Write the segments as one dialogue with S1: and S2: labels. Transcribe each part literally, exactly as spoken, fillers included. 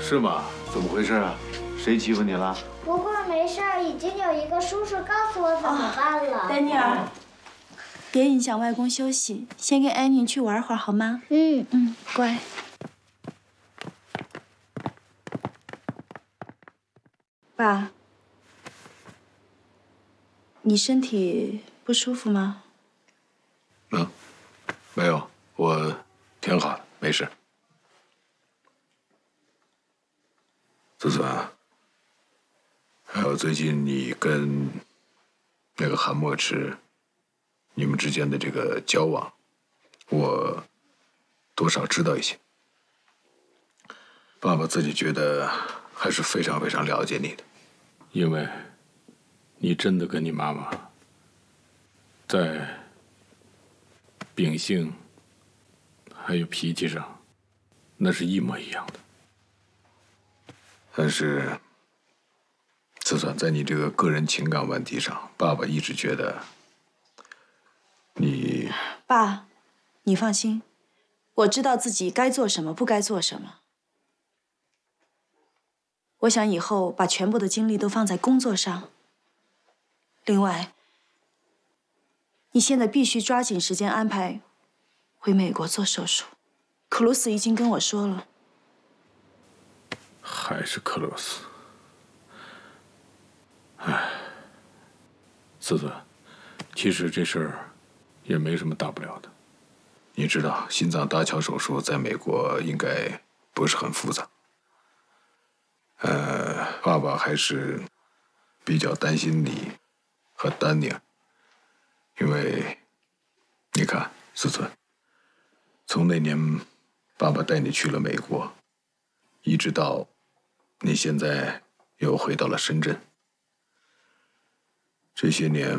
S1: 是吗？怎么回事啊？谁欺负你了？
S2: 不过没事儿，已经有一个叔叔告诉我怎么办了。
S3: 丹尼尔，别影响外公休息，先跟安妮去玩会儿好吗？
S2: 嗯
S3: 嗯，乖。爸，你身体不舒服吗？
S1: 嗯，没有，我挺好的，没事。子孙啊，还有最近你跟那个韩墨池，你们之间的这个交往，我多少知道一些。爸爸自己觉得还是非常非常了解你的，因为你真的跟你妈妈在秉性还有脾气上，那是一模一样的。但是，自算在你这个个人情感问题上，爸爸一直觉得你……
S3: 爸，你放心，我知道自己该做什么，不该做什么。我想以后把全部的精力都放在工作上。另外，你现在必须抓紧时间安排回美国做手术。克鲁斯已经跟我说了。
S1: 还是克鲁斯。唉，自尊，其实这事儿也没什么大不了的。你知道，心脏搭桥手术在美国应该不是很复杂。呃，爸爸还是比较担心你和丹尼尔，因为你看，自尊，从那年爸爸带你去了美国，一直到你现在又回到了深圳，这些年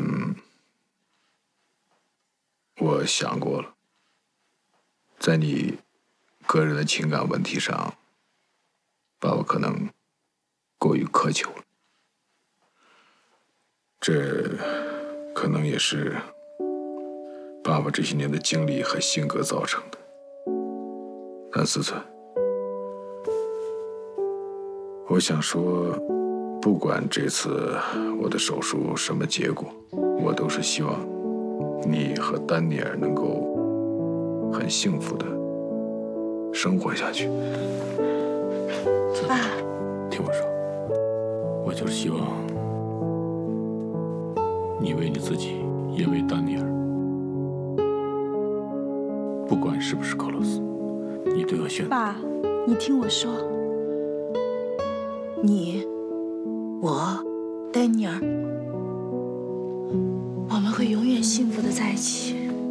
S1: 我想过了，在你个人的情感问题上，爸爸可能过于苛求了，这可能也是爸爸这些年的经历和性格造成的。但思存，我想说，不管这次我的手术什么结果，我都是希望你和丹尼尔能够很幸福的生活下去。
S3: 爸，
S1: 听我说，我就是希望你为你自己，也为丹尼尔，不管是不是克洛斯，你都要选择。
S3: 爸，你听我说，你、我、丹尼尔，我们会永远幸福的在一起。